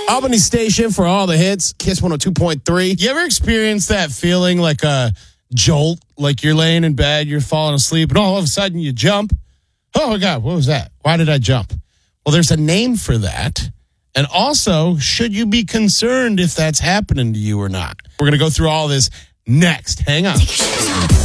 Albany Station for all the hits. Kiss 102.3. You ever experience that feeling like a jolt? Like you're laying in bed, you're falling asleep, and all of a sudden you jump. Oh, my God, what was that? Why did I jump? Well, there's a name for that. And also, should you be concerned if that's happening to you or not? We're going to go through all this next. Hang on.